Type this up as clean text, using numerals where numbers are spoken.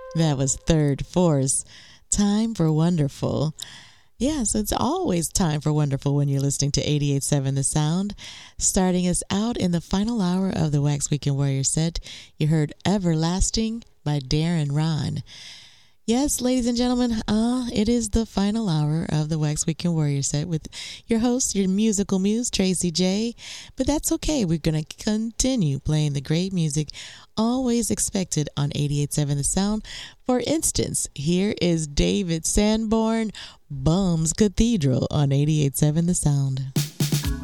That was Third Force. Time for Wonderful. Yes, it's always time for wonderful when you're listening to 88.7 The Sound. Starting us out in the final hour of the Wax Weekend Warrior set, you heard Everlasting by Darren Ron. Yes, ladies and gentlemen, it is the final hour of the Wax Weekend Warrior set with your host, your musical muse, Tracy J. But that's okay. We're going to continue playing the great music always expected on 88.7 The Sound. For instance, here is David Sanborn, Bum's Cathedral on 88.7 The Sound.